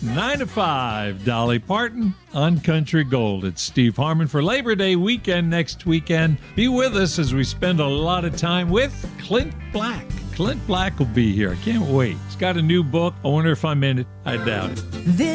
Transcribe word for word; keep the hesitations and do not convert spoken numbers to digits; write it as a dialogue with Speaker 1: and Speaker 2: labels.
Speaker 1: nine to five, Dolly Parton on Country Gold. It's Steve Harmon for Labor Day weekend next weekend. Be with us as we spend a lot of time with Clint Black. Clint Black will be here. I can't wait. He's got a new book. I wonder if I'm in it. I doubt it.
Speaker 2: This